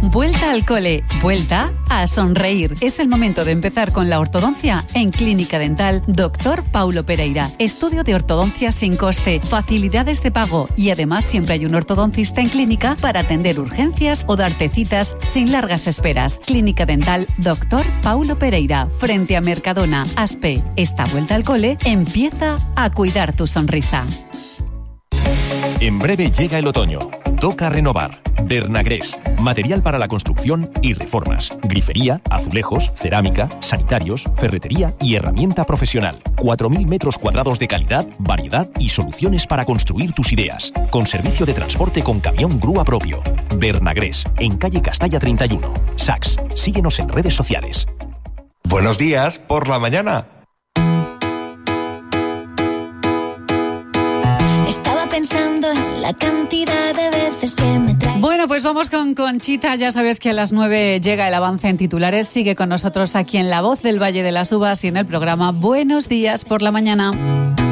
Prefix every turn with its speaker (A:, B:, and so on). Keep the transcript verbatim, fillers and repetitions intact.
A: Vuelta al cole, vuelta a sonreír. Es el momento de empezar con la ortodoncia en Clínica Dental Doctor Paulo Pereira. Estudio de ortodoncia sin coste, facilidades de pago y además siempre hay un ortodoncista en clínica para atender urgencias o darte citas sin largas esperas. Clínica Dental Doctor Paulo Pereira, frente a Mercadona, Aspe. Esta vuelta al cole empieza a cuidar tu sonrisa.
B: En breve llega el otoño. Toca renovar. Bernagrés, material para la construcción y reformas. Grifería, azulejos, cerámica, sanitarios, ferretería y herramienta profesional. cuatro mil metros cuadrados de calidad, variedad y soluciones para construir tus ideas. Con servicio de transporte con camión grúa propio. Bernagrés, en calle Castalla treinta y uno. Saks, síguenos en redes sociales.
C: Buenos días por la mañana.
D: Estaba pensando en la cantidad de veces que me trae.
A: Bueno, pues vamos con Conchita. Ya sabes que a las nueve llega el avance en titulares. Sigue con nosotros aquí en La Voz del Valle de las Uvas y en el programa Buenos Días por la Mañana.